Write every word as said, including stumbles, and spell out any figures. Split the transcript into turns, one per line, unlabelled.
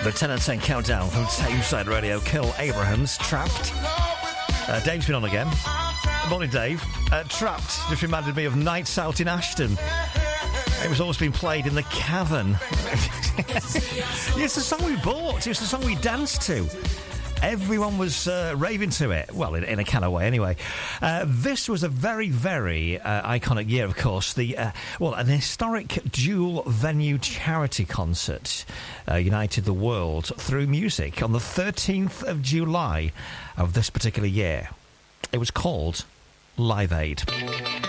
The ten and ten countdown from Tameside Radio. Kill Abrahams, Trapped. Uh, Dave's been on again. Good morning, Dave. Uh, Trapped just reminded me of Nights Out in Ashton. It was always being played in the cavern. It's the song we bought. It's the song we danced to. Everyone was uh, raving to it. Well, in, in a kind of way, anyway. Uh, this was a very, very uh, iconic year, of course. The uh, well, an historic dual-venue charity concert uh, united the world through music on the thirteenth of July of this particular year. It was called Live Aid.